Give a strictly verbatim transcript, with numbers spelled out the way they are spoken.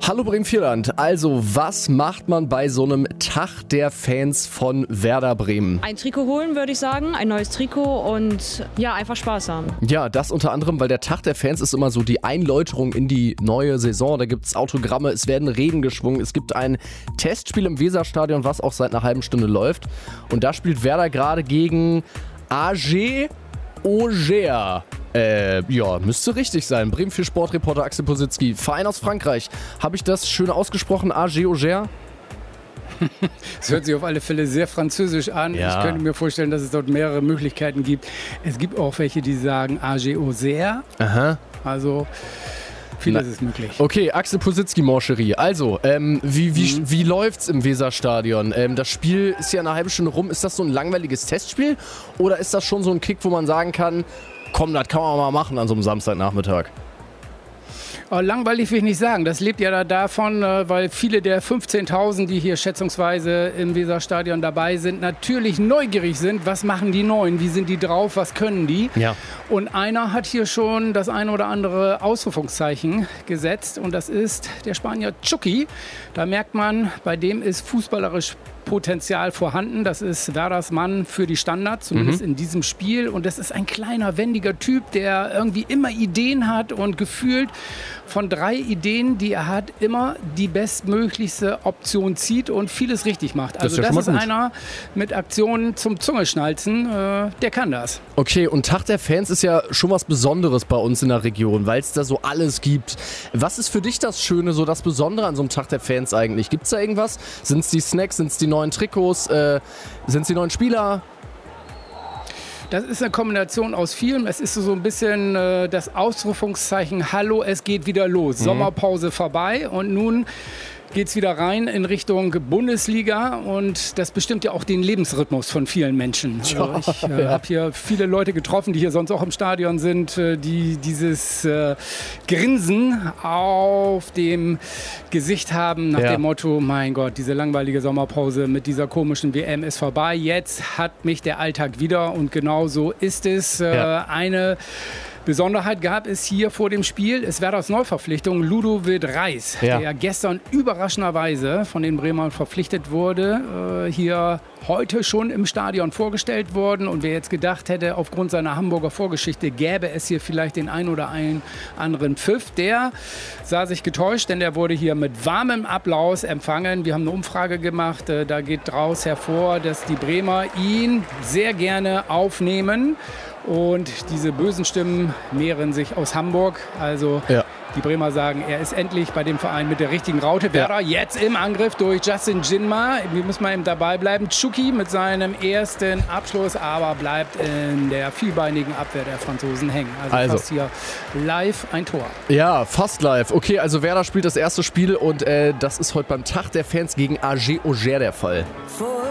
Hallo Bremen-Vierland, also was macht man bei so einem Tag der Fans von Werder Bremen? Ein Trikot holen, würde ich sagen, ein neues Trikot und ja, einfach Spaß haben. Ja, das unter anderem, weil der Tag der Fans ist immer so die Einläuterung in die neue Saison. Da gibt es Autogramme, es werden Reden geschwungen, es gibt ein Testspiel im Weserstadion, was auch seit einer halben Stunde läuft. Und da spielt Werder gerade gegen A G Auxerre. Äh, ja, müsste richtig sein. Bremen vier Sportreporter Axel Positzky, Verein aus Frankreich. Habe ich das schön ausgesprochen? A G Auxerre? Es hört sich auf alle Fälle sehr französisch an. Ja. Ich könnte mir vorstellen, dass es dort mehrere Möglichkeiten gibt. Es gibt auch welche, die sagen A G Auxerre. Aha. Also vieles ist möglich. Okay, Axel Positzky, Morcherie. Also, ähm, wie, wie, mhm. wie läuft's im Weserstadion? Ähm, das Spiel ist ja eine halbe Stunde rum. Ist das so ein langweiliges Testspiel? Oder ist das schon so ein Kick, wo man sagen kann, komm, das kann man mal machen an so einem Samstagnachmittag? Oh, langweilig will ich nicht sagen. Das lebt ja da davon, weil viele der fünfzehntausend, die hier schätzungsweise im Weserstadion dabei sind, natürlich neugierig sind. Was machen die Neuen? Wie sind die drauf? Was können die? Ja. Und einer hat hier schon das ein oder andere Ausrufungszeichen gesetzt. Und das ist der Spanier Chucky. Da merkt man, bei dem ist fußballerisch Potenzial vorhanden. Das ist Werders Mann für die Standards, zumindest mhm. in diesem Spiel. Und das ist ein kleiner, wendiger Typ, der irgendwie immer Ideen hat und gefühlt von drei Ideen, die er hat, immer die bestmöglichste Option zieht und vieles richtig macht. Also das ist, ja das ist einer mit Aktionen zum Zungeschnalzen, äh, der kann das. Okay, und Tag der Fans ist ja schon was Besonderes bei uns in der Region, weil es da so alles gibt. Was ist für dich das Schöne, so das Besondere an so einem Tag der Fans eigentlich? Gibt es da irgendwas? Sind es die Snacks, sind es die neuen Trikots, äh, sind es die neuen Spieler? Das ist eine Kombination aus vielem. Es ist so ein bisschen äh, das Ausrufungszeichen, hallo, es geht wieder los. Mhm. Sommerpause vorbei und nun geht es wieder rein in Richtung Bundesliga und das bestimmt ja auch den Lebensrhythmus von vielen Menschen. Also ich äh, habe hier viele Leute getroffen, die hier sonst auch im Stadion sind, äh, die dieses äh, Grinsen auf dem Gesicht haben nach ja. dem Motto, mein Gott, diese langweilige Sommerpause mit dieser komischen W M ist vorbei. Jetzt hat mich der Alltag wieder und genau so ist es. Äh, ja. Eine Besonderheit gab es hier vor dem Spiel. Es wäre das Neuverpflichtung Ludovic Reis, ja. der gestern überraschenderweise von den Bremern verpflichtet wurde, äh, hier heute schon im Stadion vorgestellt worden. Und wer jetzt gedacht hätte, aufgrund seiner Hamburger Vorgeschichte gäbe es hier vielleicht den ein oder einen anderen Pfiff, der sah sich getäuscht, denn der wurde hier mit warmem Applaus empfangen. Wir haben eine Umfrage gemacht, äh, da geht draus hervor, dass die Bremer ihn sehr gerne aufnehmen. Und diese bösen Stimmen mehren sich aus Hamburg. Also ja. die Bremer sagen, er ist endlich bei dem Verein mit der richtigen Raute. Werder ja. jetzt im Angriff durch Justin Jinma. Wir müssen mal eben dabei bleiben. Chucky mit seinem ersten Abschluss, aber bleibt in der vielbeinigen Abwehr der Franzosen hängen. Also, also fast hier live ein Tor. Ja, fast live. Okay, also Werder spielt das erste Spiel und äh, das ist heute beim Tag der Fans gegen A G Auxerre der Fall.